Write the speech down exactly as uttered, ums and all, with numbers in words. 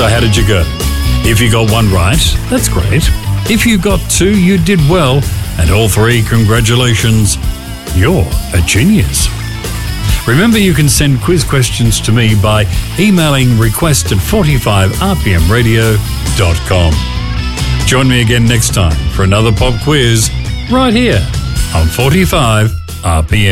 So how did you go? If you got one right, that's great. If you got two, you did well. And all three, congratulations. You're a genius. Remember, you can send quiz questions to me by emailing request at forty-five r p m radio dot com. Join me again next time for another pop quiz right here on forty-five R P M.